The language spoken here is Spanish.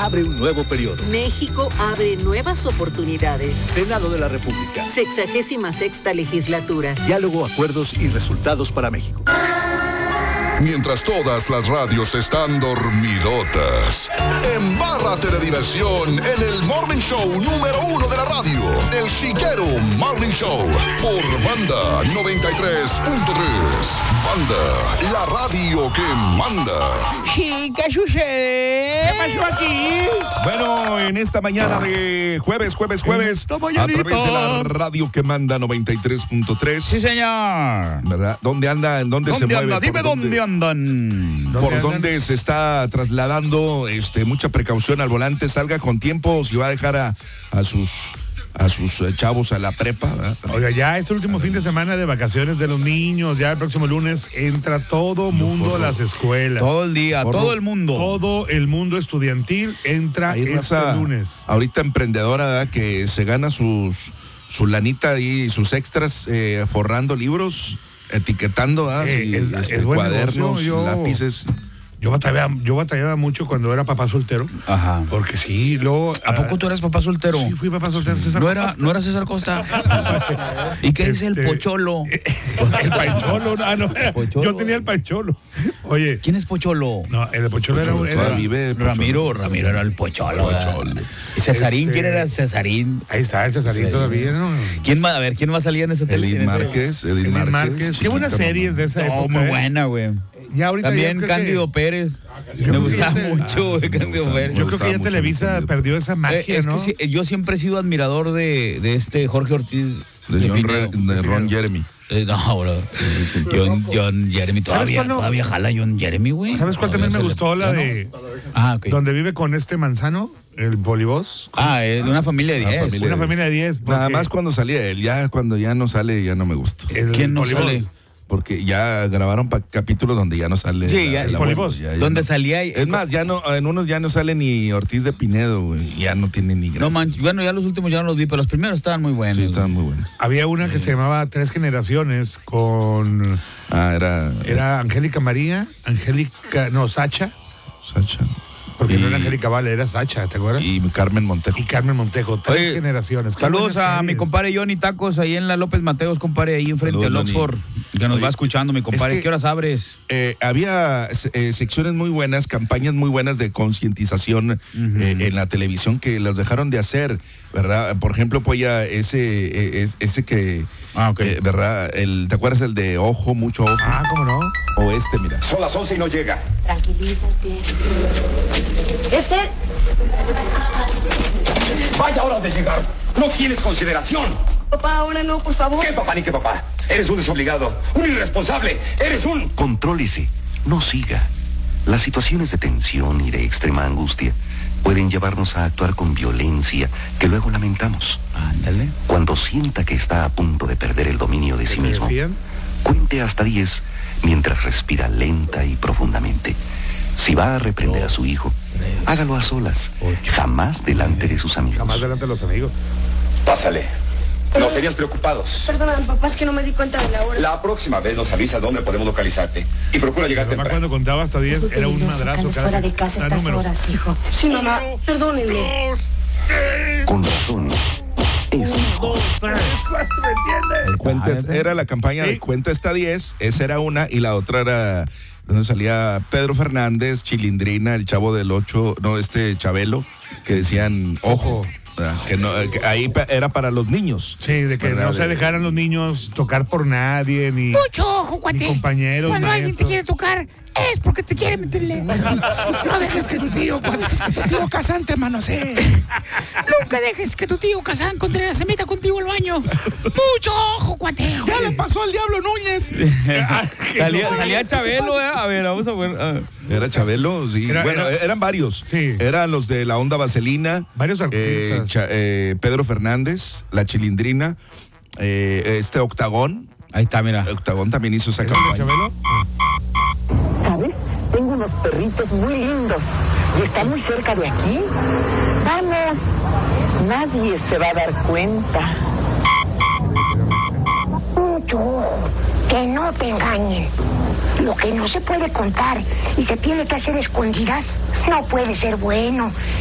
abre un nuevo periodo. México abre nuevas oportunidades. Senado de la República. 66ª legislatura. Diálogo, acuerdos y resultados para México. Mientras todas las radios están dormidotas, embárrate de diversión en el Morning Show número 1 de la radio, El Chiquero Morning Show, por Banda 93.3. Banda, la radio que manda. Sí, ¿qué sucede? ¿Qué pasó aquí? Bueno, en esta mañana de jueves, a través de la radio que manda 93.3. Sí, señor. ¿Verdad? ¿Dónde anda? ¿En dónde se mueve? Dime dónde andan. ¿Por dónde se está trasladando? Mucha precaución al volante, salga con tiempo, si va a dejar a sus chavos a la prepa, ¿verdad? Oiga, ya es el último fin de semana de vacaciones de los niños, ya el próximo lunes entra todo mundo a las escuelas. Todo el día, todo el mundo. Todo el mundo estudiantil entra este lunes. Ahorita emprendedora, ¿verdad? Que se gana su lanita y sus extras forrando libros, etiquetando, cuadernos, lápices. Yo batallaba mucho cuando era papá soltero. Ajá. Porque sí, luego... ¿A poco tú eras papá soltero? Sí, fui papá soltero. ¿No era César Costa? ¿Y qué dice el Pocholo? El Pancholo, no. Pocholo. Yo tenía el Pancholo. Oye. ¿Quién es Pocholo? No, el Pocholo era vive Pocholo. Ramiro era el Pocholo. ¿Y Cesarín? ¿Quién era Cesarín? Ahí está, el Cesarín todavía, ¿no? ¿Quién va a salir en ese Edith Márquez. Qué buenas series de esa época. Muy buena, güey. Ya ahorita también Cándido Pérez. Me gustaba mucho Cándido Pérez. Yo creo que ya Televisa perdió esa magia, ¿no? Que yo siempre he sido admirador de Jorge Ortiz. De Ron Jeremy. No, bro. John Jeremy todavía jala John Jeremy, güey. ¿Sabes cuál también me gustó? La de... ok. Donde vive con Manzano, el Bolibos. De una familia de 10. Una familia de 10. Nada más cuando salía él, ya cuando ya no sale, ya no me gustó. ¿Quién no sale? Porque ya grabaron capítulos donde ya no sale. Sí, donde salía. Es más, ya no, en unos ya no sale ni Ortiz de Pinedo, güey. Ya no tiene ni gracia. Bueno, ya los últimos ya no los vi, pero los primeros estaban muy buenos. Sí, estaban muy buenos. Había una que se llamaba Tres Generaciones con... Era Angélica María, Sacha. Porque no era Angélica Vale, era Sacha, ¿te acuerdas? Y Carmen Montejo. Tres generaciones. Saludos a mi compadre Johnny Tacos, ahí en la López Mateos, compadre, ahí enfrente al Oxford, que nos va escuchando, mi compadre. ¿Qué horas abres? Había secciones muy buenas, campañas muy buenas de concientización en la televisión que los dejaron de hacer, ¿verdad? Por ejemplo, pues ya ese que... ¿verdad? ¿Te acuerdas el de ojo, mucho ojo? ¿Cómo no? O mira. Son las 11 y no llega. Tranquilízate. ¿Es él? Vaya hora de llegar. No tienes consideración. Papá, ahora no, por favor. ¿Qué papá ni qué papá? Eres un desobligado, un irresponsable. Eres un... Contrólese, no siga. Las situaciones de tensión y de extrema angustia pueden llevarnos a actuar con violencia que luego lamentamos. Ándale. Cuando sienta que está a punto de perder el dominio de sí mismo, cuente hasta 10 mientras respira lenta y profundamente. Si va a reprender a su hijo, hágalo a solas, jamás delante de sus amigos. Jamás delante de los amigos. Pásale. No serías preocupados. Perdona, papá, es que no me di cuenta de la hora. La próxima vez nos avisas dónde podemos localizarte. Y procura llegar temprano. Cuando contaba hasta 10 era un madrazo. Fuera de casa estas horas, hijo. Sí, mamá, perdónenme. Con razón. Es hijo. 2, 3, 4, ¿me entiendes? Era la campaña de Cuenta hasta 10, esa era una, y la otra era donde salía Pedro Fernández, Chilindrina, el Chavo del 8, Chabelo, que decían ojo. Que ahí era para los niños. Sí, de que no se dejaran los niños tocar por nadie, ni... Mucho ojo, cuate. Ni compañeros, cuando maestros. alguien te quiere tocar, es porque te quiere meterle. No dejes que tu tío Kazán te manosee. Nunca dejes que tu tío Kazán Contreras se meta contigo al baño. Mucho ojo, cuate. Ya le pasó al Diablo Núñez. Salía Chabelo, A ver, vamos a ver. Era Chabelo, sí. Eran varios. Sí. Eran los de la Onda Vaselina. Varios artistas. Pedro Fernández, la Chilindrina, Octagón. Ahí está, mira. Octagón también hizo esa ¿Es campaña. el de Chabelo? ¿Sabes? Tengo unos perritos muy lindos. ¿Está muy cerca de aquí? Vamos. Nadie se va a dar cuenta. Mucho ojo. Que no te engañen. Lo que no se puede contar y se tiene que hacer escondidas no puede ser bueno.